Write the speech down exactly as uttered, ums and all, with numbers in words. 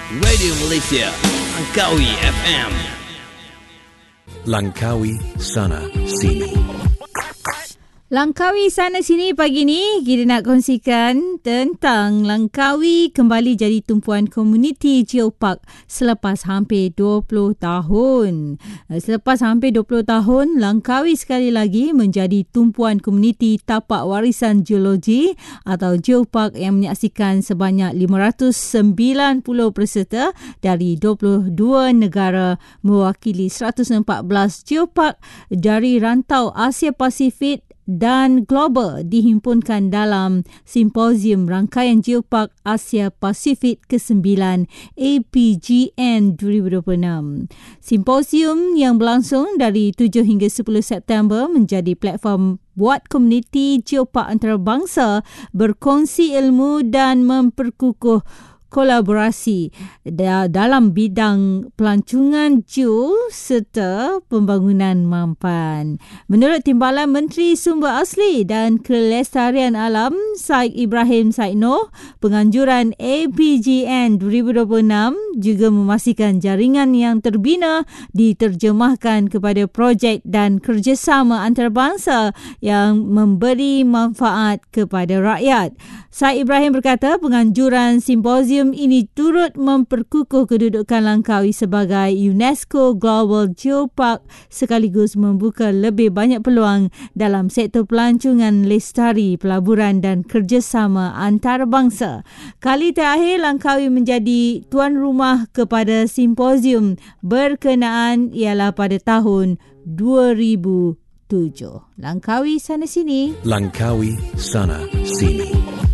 Radio Malaysia, Langkawi F M. Langkawi Sana Sini. Langkawi sana sini pagi ni kita nak kongsikan tentang Langkawi kembali jadi tumpuan komuniti geopark selepas hampir dua puluh tahun. Selepas hampir dua puluh tahun, Langkawi sekali lagi menjadi tumpuan komuniti tapak warisan geologi atau geopark yang menyaksikan sebanyak lima ratus sembilan puluh peserta dari dua puluh dua negara mewakili seratus empat belas geopark dari rantau Asia Pasifik dan global dihimpunkan dalam Simposium Rangkaian Geopark Asia Pasifik kesembilan A P G N dua ribu dua puluh enam. Simposium yang berlangsung dari tujuh hingga sepuluh September menjadi platform buat komuniti geopark antarabangsa berkongsi ilmu dan memperkukuh kolaborasi dalam bidang pelancongan geo serta pembangunan mampan. Menurut Timbalan Menteri Sumber Asli dan Kelestarian Alam Said Ibrahim Said Noh, penganjuran A P G N dua ribu dua puluh enam juga memastikan jaringan yang terbina diterjemahkan kepada projek dan kerjasama antarabangsa yang memberi manfaat kepada rakyat. Said Ibrahim berkata penganjuran simposium ini turut memperkukuh kedudukan Langkawi sebagai UNESCO Global Geopark sekaligus membuka lebih banyak peluang dalam sektor pelancongan lestari, pelaburan dan kerjasama antarabangsa. Kali terakhir Langkawi menjadi tuan rumah kepada simposium berkenaan ialah pada tahun dua ribu tujuh. Langkawi sana sini. Langkawi Sana Sini.